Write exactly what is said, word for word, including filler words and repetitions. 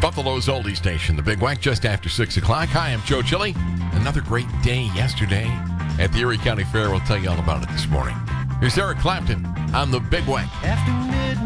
Buffalo's oldie station, the Big Wank, just after six o'clock. Hi, I'm Joe Chili. Another great day yesterday at the Erie County Fair. We'll tell you all about it this morning. Here's Eric Clapton on the Big Wank. After